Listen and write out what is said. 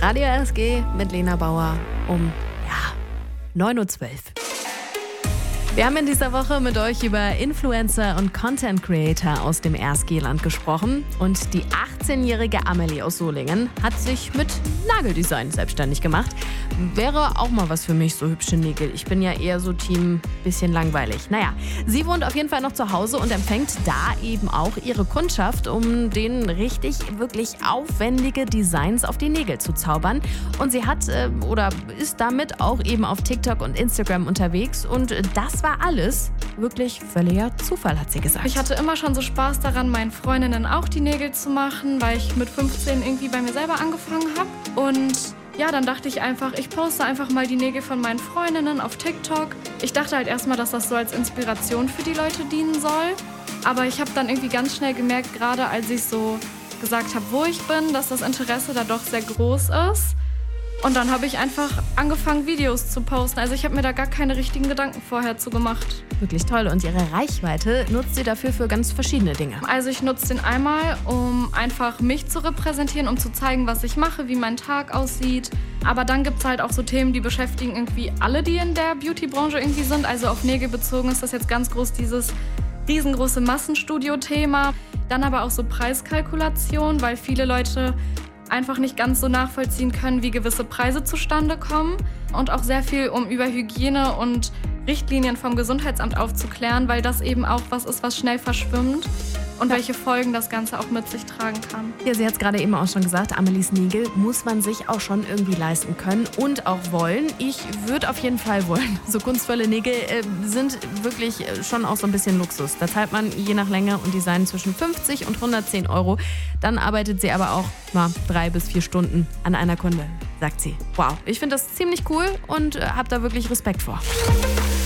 Radio RSG mit Lena Bauer um 9:12 Uhr. Wir haben in dieser Woche mit euch über Influencer und Content Creator aus dem RSG-Land gesprochen. Und die 18-jährige Amelie aus Solingen hat sich mit Nageldesign selbstständig gemacht. Wäre auch mal was für mich, so hübsche Nägel. Ich bin ja eher so Team bisschen langweilig. Naja, sie wohnt auf jeden Fall noch zu Hause und empfängt da eben auch ihre Kundschaft, um denen wirklich aufwendige Designs auf die Nägel zu zaubern. Und sie hat oder ist damit auch eben auf TikTok und Instagram unterwegs. Und das war alles wirklich völliger Zufall, hat sie gesagt. Ich hatte immer schon so Spaß daran, meinen Freundinnen auch die Nägel zu machen, weil ich mit 15 irgendwie bei mir selber angefangen habe. Und ja, dann dachte ich einfach, ich poste einfach mal die Nägel von meinen Freundinnen auf TikTok. Ich dachte halt erstmal, dass das so als Inspiration für die Leute dienen soll. Aber ich habe dann irgendwie ganz schnell gemerkt, gerade als ich so gesagt habe, wo ich bin, dass das Interesse da doch sehr groß ist. Und dann habe ich einfach angefangen, Videos zu posten. Also ich habe mir da gar keine richtigen Gedanken vorher zu gemacht. Wirklich toll. Und ihre Reichweite nutzt sie dafür für ganz verschiedene Dinge. Also ich nutze den einmal, um einfach mich zu repräsentieren, um zu zeigen, was ich mache, wie mein Tag aussieht. Aber dann gibt es halt auch so Themen, die beschäftigen irgendwie alle, die in der Beauty-Branche irgendwie sind. Also auf Nägel bezogen ist das jetzt ganz groß dieses riesengroße Massenstudio-Thema. Dann aber auch so Preiskalkulation, weil viele Leute einfach nicht ganz so nachvollziehen können, wie gewisse Preise zustande kommen. Und auch sehr viel, um über Hygiene und Richtlinien vom Gesundheitsamt aufzuklären, weil das eben auch was ist, was schnell verschwimmt und welche Folgen das Ganze auch mit sich tragen kann. Ja, sie hat es gerade eben auch schon gesagt, Amelies Nägel muss man sich auch schon irgendwie leisten können und auch wollen. Ich würde auf jeden Fall wollen. So kunstvolle Nägel sind wirklich schon auch so ein bisschen Luxus. Da zahlt man je nach Länge und Design zwischen 50 und 110 Euro. Dann arbeitet sie aber auch mal 3 bis 4 Stunden an einer Kunde, sagt sie. Wow, ich finde das ziemlich cool und habe da wirklich Respekt vor.